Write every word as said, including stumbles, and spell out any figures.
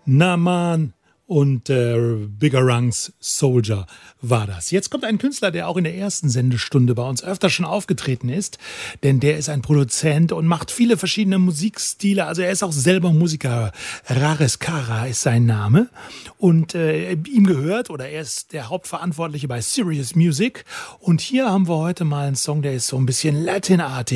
Naman und äh, Bigger Rungs Soldier war das. Jetzt kommt ein Künstler, der auch in der ersten Sendestunde bei uns öfter schon aufgetreten ist, denn der ist ein Produzent und macht viele verschiedene Musikstile. Also er ist auch selber Musiker. Rares Kara ist sein Name und äh, ihm gehört oder er ist der Hauptverantwortliche bei Serious Music. Und hier haben wir heute mal einen Song, der ist so ein bisschen Latinartig.